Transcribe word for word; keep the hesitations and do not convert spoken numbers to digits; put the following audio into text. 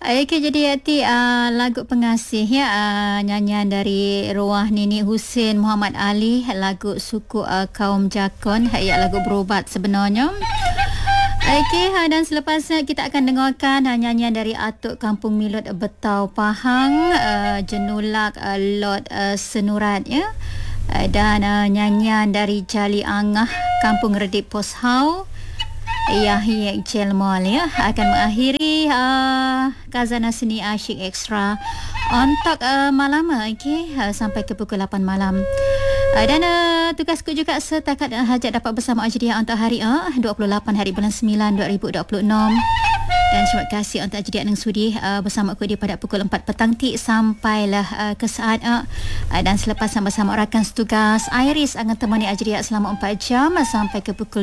Okey, jadi Yati, uh, lagu pengasih ya, uh, nyanyian dari Ruah Nini Husin Muhammad Ali, lagu suku uh, kaum Jakon, ya, lagu berubat sebenarnya. Okey, uh, dan selepasnya kita akan dengarkan uh, nyanyian dari Atuk Kampung Milut Betau Pahang, uh, Jenulak uh, Lot uh, Senurat ya. Uh, dan uh, nyanyian dari Jali Angah Kampung Redip Poshau, Yahya Jelmal ya, akan mengakhiri uh, Khazanah Seni Asyik Ekstra untuk uh, malam okay, uh, sampai ke pukul lapan malam. Uh, dan uh, tugasku juga setakat uh, hajat dapat bersama Ajriah untuk hari uh, dua puluh lapan hari bulan sembilan dua ribu dua puluh enam. Dan terima kasih untuk Ajriah yang sudi uh, bersama aku di pada pukul empat petang ti sampailah uh, ke saat uh, uh, dan selepas sama-sama rakan setugas Iris akan temani Ajriah selama empat jam uh, sampai ke pukul